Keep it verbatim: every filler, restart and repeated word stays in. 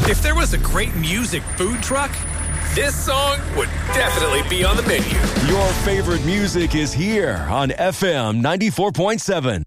If there was a great music food truck, this song would definitely be on the menu. Your favorite music is here on F M ninety-four point seven.